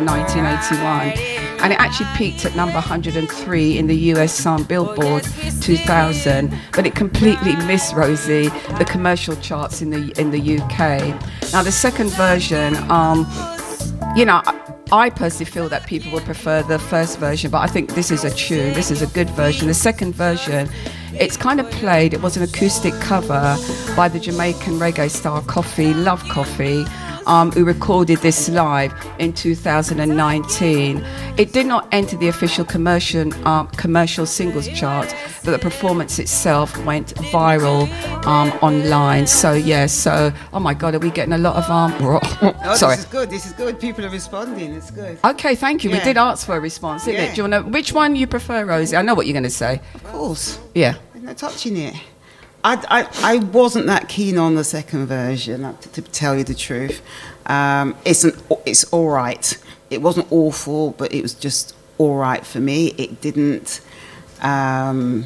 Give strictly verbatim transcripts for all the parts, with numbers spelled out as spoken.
in nineteen eighty-one, and it actually peaked at number one hundred three in the U S um, Billboard two thousand, but it completely missed, Rosie, the commercial charts in the in the U K. Now the second version, um, you know, I personally feel that people would prefer the first version, but I think this is a tune, this is a good version. The second version, it's kind of played, it was an acoustic cover by the Jamaican reggae star Coffee, Love Coffee, um, who recorded this live in two thousand nineteen. It did not enter the official commercial, uh, commercial singles chart, but the performance itself went viral um, online. So, yeah, so, oh my God, are we getting a lot of... Um, oh, sorry. This is good, this is good. People are responding, it's good. Okay, thank you. Yeah. We did ask for a response, didn't yeah. it? Do you want to... Which one you prefer, Rosie? I know what you're going to say. Of course. Yeah. There's no touching it. I, I, I wasn't that keen on the second version, to, to tell you the truth. Um, it's, an, it's all right. It wasn't awful, but it was just all right for me. It didn't um,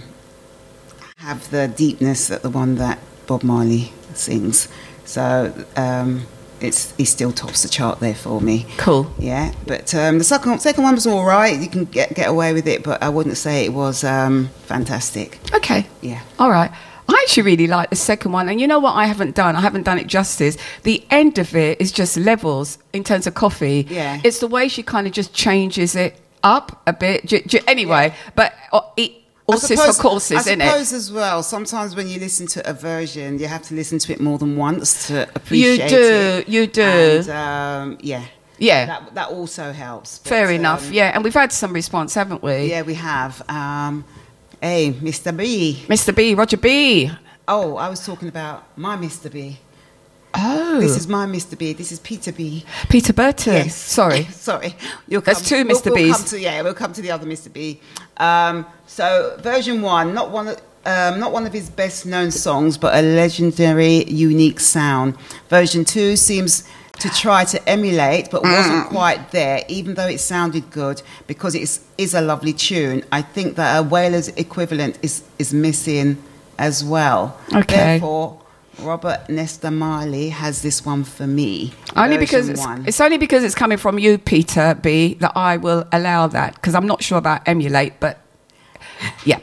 have the deepness that the one that Bob Marley sings. So um, it's he still tops the chart there for me. Cool. Yeah, but um, the second second one was all right. You can get get away with it, but I wouldn't say it was um, fantastic. Okay. Yeah. All right. I actually really like the second one, and you know what I haven't done? I haven't done it justice. The end of it is just levels in terms of Coffee. Yeah. It's the way she kind of just changes it up a bit. J- j- anyway, yeah. but uh, it horses for courses, I isn't it? I suppose as well, sometimes when you listen to a version, you have to listen to it more than once to appreciate it. You do, it. you do. And, um, yeah. Yeah. That, that also helps. But, Fair enough, um, yeah. And we've had some response, haven't we? Yeah, we have. Um, hey, Mister B. Mister B, Roger B. Oh, I was talking about my Mister B. Oh. This is my Mister B. This is Peter B. Peter Burton. Yes. Sorry. Sorry. You'll There's come, two Mister we'll, we'll Bs. Come to, yeah, we'll come to the other Mister B. Um, so, version one, not one of... Um, not one of his best-known songs, but a legendary, unique sound. Version two seems to try to emulate, but wasn't mm. quite there, even though it sounded good, because it is, is a lovely tune. I think that a Wailers equivalent is, is missing as well. Okay. Therefore, Robert Nesta Marley has this one for me. Only because it's, it's only because it's coming from you, Peter B, that I will allow that, because I'm not sure about emulate, but yeah.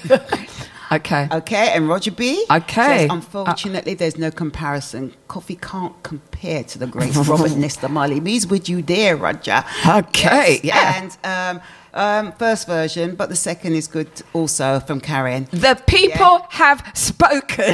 Okay. Okay, and Roger B. Okay. Says, unfortunately, uh, there's no comparison. Coffee can't compare to the great Robert Nesta Marley. Me's with you there, Roger. Okay, yes. yeah. And um, um, first version, but the second is good also from Karen. The people yeah. have spoken.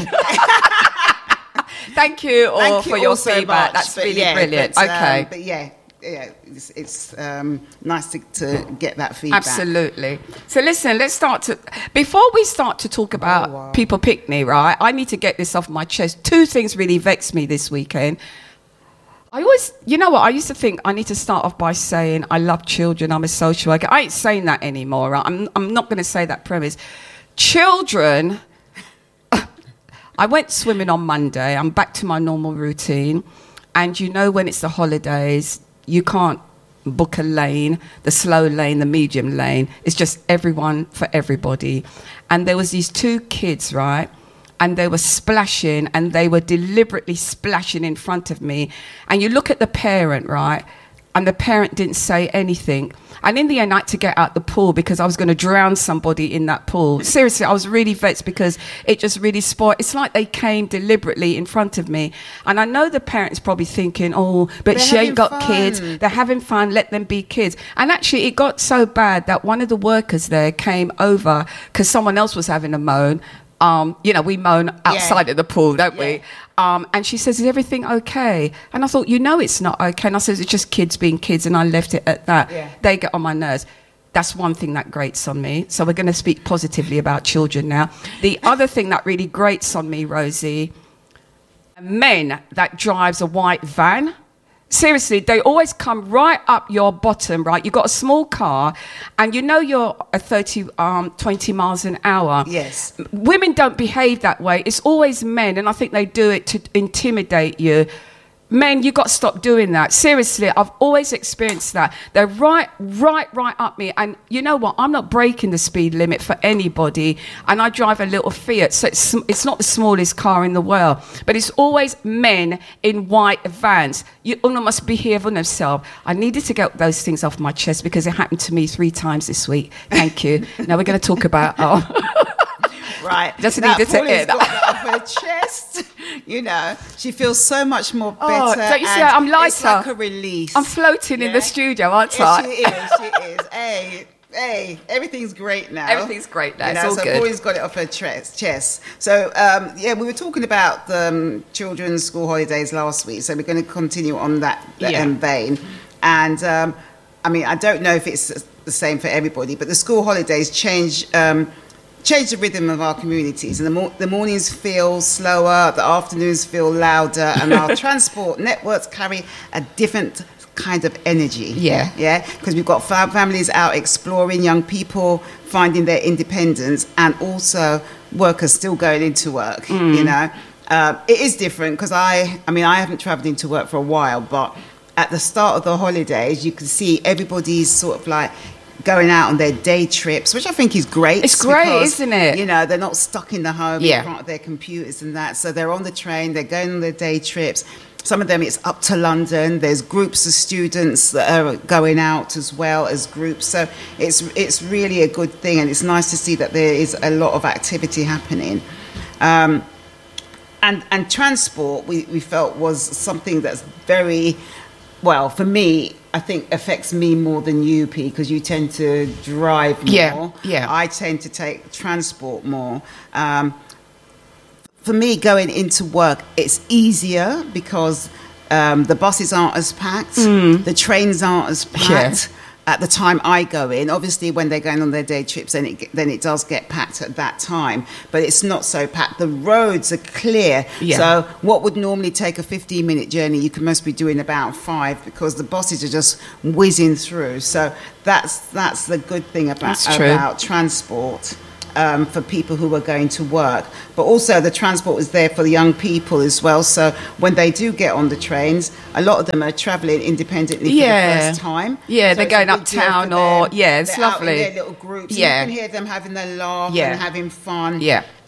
Thank you all Thank for you your all so feedback. much, That's really yeah, brilliant. But, okay. Um, but yeah. Yeah, it's, it's um, nice to, to get that feedback. Absolutely. So listen, let's start to... Before we start to talk about oh, wow. People Pick Me, right, I need to get this off my chest. Two things really vexed me this weekend. I always... You know what? I used to think I need to start off by saying I love children, I'm a social worker. I ain't saying that anymore. Right? I'm, I'm not going to say that premise. Children... I went swimming on Monday. I'm back to my normal routine. And you know when it's the holidays... You can't book a lane, the slow lane, the medium lane. It's just everyone for everybody. And there was these two kids, right? And they were splashing, and they were deliberately splashing in front of me. And you look at the parent, right? And the parent didn't say anything. And in the end, I had to get out the pool because I was going to drown somebody in that pool. Seriously, I was really vexed because it just really spoiled. It's like they came deliberately in front of me. And I know the parent's probably thinking, oh, but They're she ain't got fun. kids. They're having fun. Let them be kids. And actually, it got so bad that one of the workers there came over because someone else was having a moan. Um, you know, we moan outside yeah. of the pool, don't yeah. we? Um, and she says, is everything okay? And I thought, you know it's not okay. And I said, it's just kids being kids. And I left it at that. Yeah. They get on my nerves. That's one thing that grates on me. So we're going to speak positively about children now. The other thing that really grates on me, Rosie, men that drives a white van. Seriously, they always come right up your bottom, right? You've got a small car, and you know you're at thirty, um, twenty miles an hour. Yes. Women don't behave that way. It's always men, and I think they do it to intimidate you. men, you got to stop doing that. Seriously, I've always experienced that. They're right, right, right up me. And you know what? I'm not breaking the speed limit for anybody. And I drive a little Fiat, so it's, it's not the smallest car in the world. But it's always men in white vans. You all must behave on themselves. I needed to get those things off my chest because it happened to me three times this week. Thank you. Now we're going to talk about... Oh. Right. Just now, needed to hear got that. that off her chest. You know, she feels so much more better. Oh, don't you see? and I'm lighter. It's like a release. I'm floating Yeah. in the studio, aren't Yeah, I? she is. She is. Hey, hey, everything's great now. Everything's great now. You It's know, all so good. Paulie's got it off her tres- chest. So, um, yeah, we were talking about the um, children's school holidays last week, so we're going to continue on that, that Yeah. um, vein. And, um, I mean, I don't know if it's the same for everybody, but the school holidays change... Um, change the rhythm of our communities, and the, mor- the mornings feel slower, the afternoons feel louder, and our transport networks carry a different kind of energy. Yeah. Yeah, because we've got fa- families out exploring, young people finding their independence, and also workers still going into work, Mm. you know. Uh, it is different because I, I mean, I haven't travelled into work for a while, but at the start of the holidays, you can see everybody's sort of like going out on their day trips, which I think is great. It's great, because, isn't it? You know, they're not stuck in the home Yeah. in front of their computers and that. So they're on the train, they're going on their day trips. Some of them, it's up to London. There's groups of students that are going out as well as groups. So it's it's really a good thing, and it's nice to see that there is a lot of activity happening. Um, and and transport, we, we felt, was something that's very, well, for me, I think affects me more than you, P, because you tend to drive more. Yeah, yeah. I tend to take transport more. Um, for me, going into work, it's easier because um, the buses aren't as packed, the trains aren't as packed. Yeah. At the time I go in, obviously when they're going on their day trips, then it then it does get packed at that time. But it's not so packed. The roads are clear. Yeah. So what would normally take a fifteen minute journey, you can must be doing about five because the buses are just whizzing through. So that's that's the good thing about That's true. about transport. Um, for people who are going to work, but also the transport is there for the young people as well. So when they do get on the trains, a lot of them are travelling independently for Yeah. the first time. Yeah, So they're it's a going good deal uptown for or- them. yeah, it's They're out in lovely. their little groups. Yeah. You can hear them having their laugh Yeah. and having fun. Yeah.